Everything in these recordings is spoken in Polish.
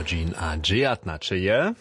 godzin a 19 je.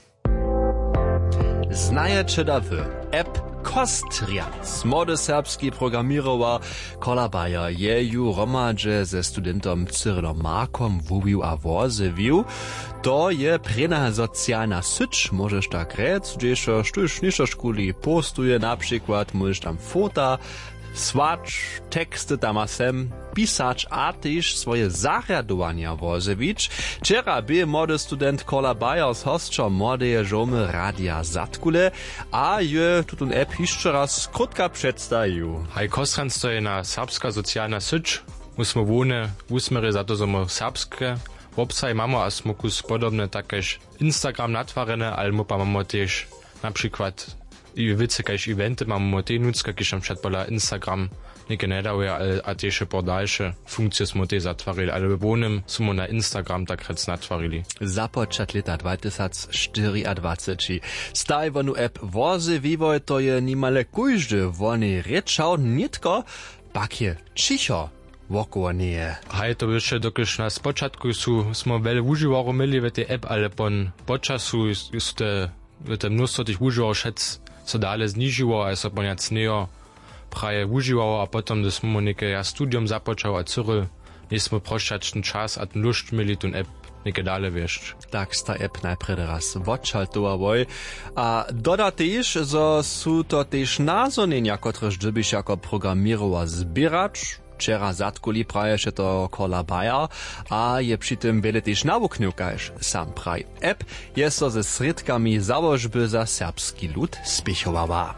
Znajecie da wy app Kostriac. Młody serbski programirowa Kolabaja je ju romadże ze studentom Cyrynom Markom wubił a wozywił. To je prena socjalna syć, możesz tak rec, gdzieś sztuś niższo szkuli postuje, na przykład możesz tam fota, swacz, teksty tam a sem, pisać a też swoje zariadowania wozewić. Wczera był młody student Kolabaja z hostczą młodeje żomy Radia Zatkule, a je tutun app jeszcze raz krótka przedstawił. Hej, Kostriac to je na serbska socjalna syć. Musimy wone, usmery za to, że my serbskie website mamy, a smo kus podobne takež Instagram natwarene, albo pa mamy też na przykład i wice kaž eventy mamy te nucka, kiž nam przedpola Instagram neke nedałuje, a też po dalsze funkcje smo te zatwarili, ale wonem smo na Instagram tak rec natwarili. Započat leta 2024. Stajwonu app wozy vývoj to je nimale kujždy, wony rečał nitko, pak je čicho. Hej, to jeszcze dokiż na spoczatku smo wiele używarów mieli w tej app, ale po czasu jest te mnóstwo tych używarów szedł, co dalej zniżyło, a so poniac nie praje używało, a potem smo niekie studium zapoczał, a cyry nie smo proszczać ten czas, a ten lust mieli ten app niekie dalej wieszcz. Tak, sta app najpierw raz odšaltowałoj. A doda też, że są to też nazonienia, któreż byś jako programirowa zbieracz. Wczera Zatkuli praje się to Kolabaja, a je przy tym wiele też nawuknął, każ sam praj. App jest to ze sredkami założby za serbski lud spiechowała.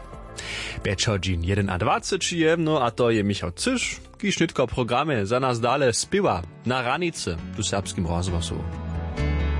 5:21 no a to je Michał Cysz, kiż nitko programy za nas dalej spiwa na ranicy w serbskim rozgłosu.